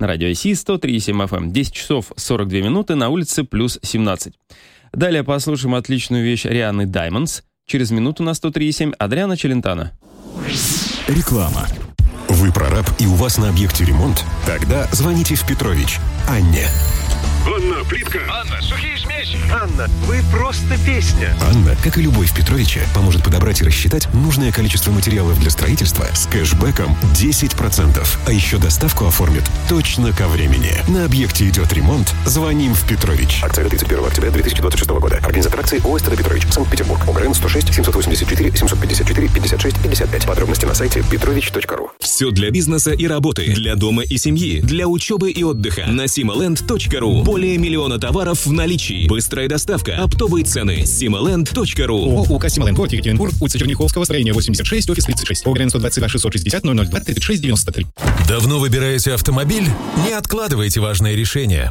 на радио IC 103.7 FM. 10 часов 42 минуты, на улице плюс 17. Далее послушаем отличную вещь Рианны Diamonds. Через минуту на 103.7 Адриано Челентано. Реклама. Вы прораб и у вас на объекте ремонт? Тогда звоните в Петрович Анне. Анна, плитка. Анна, сухие смеси. Анна, вы просто песня. Анна, как и любой в Петровиче, поможет подобрать и рассчитать нужное количество материалов для строительства с кэшбэком 10%. А еще доставку оформит точно ко времени. На объекте идет ремонт, звоним в Петрович. Акция до 31 октября 2026 года. Организатор акции ООО «СТД Петрович», Санкт-Петербург. ОГРН 106 784 754 56 55. Подробности на сайте petrovich.ru. Все для бизнеса и работы, для дома и семьи, для учебы и отдыха. На simaland.ru. Более миллиона товаров в наличии. Быстрая доставка, оптовые цены. simaland.ru. ОК «Сималенд», город Екатеринбург, улица Черняховского, строение 86, офис 36. ОГРН 122 660 002 36 93. Давно выбираете автомобиль? Не откладывайте важное решение.